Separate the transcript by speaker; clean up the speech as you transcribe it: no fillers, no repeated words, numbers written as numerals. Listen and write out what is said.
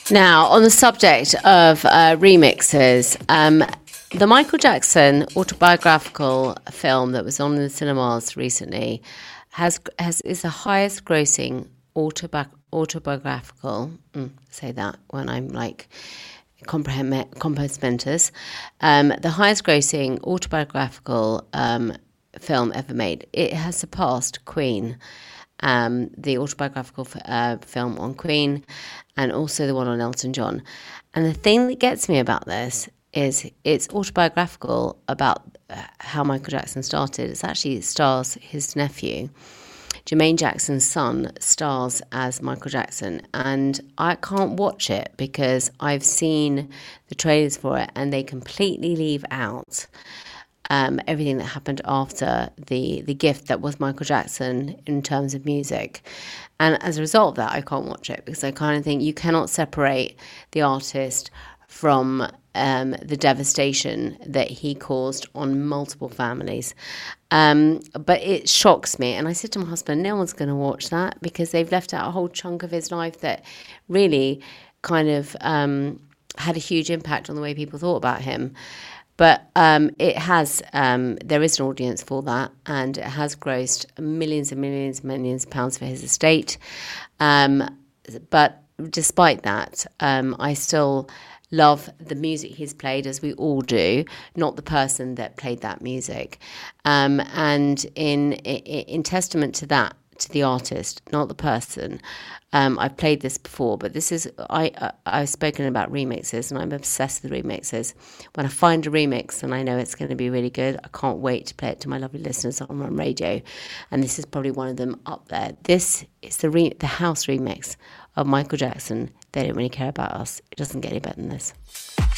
Speaker 1: Now, on the subject of remixes, the Michael Jackson autobiographical film that was on in the cinemas recently is the highest grossing autobiographical. Say that when I'm like compos mentis. The highest grossing autobiographical film ever made. It has surpassed Queen. The autobiographical film on Queen, and also the one on Elton John. And the thing that gets me about this is it's autobiographical about how Michael Jackson started. It actually stars his nephew. Jermaine Jackson's son stars as Michael Jackson, and I can't watch it because I've seen the trailers for it and they completely leave out everything that happened after the gift that was Michael Jackson in terms of music. And as a result of that, I can't watch it because I kind of think you cannot separate the artist from the devastation that he caused on multiple families. But it shocks me. And I said to my husband, no one's going to watch that because they've left out a whole chunk of his life that really kind of had a huge impact on the way people thought about him. But it has, there is an audience for that, and it has grossed millions and millions and millions of pounds for his estate. But despite that, I still love the music he's played, as we all do, not the person that played that music. And in testament to that, to the artist, not the person. I've played this before, but this is I've spoken about remixes, and I'm obsessed with remixes. When I find a remix and I know it's going to be really good, I can't wait to play it to my lovely listeners on radio. And this is probably one of them up there. This is the house remix of Michael Jackson. They Don't Really Care About Us. It doesn't get any better than this.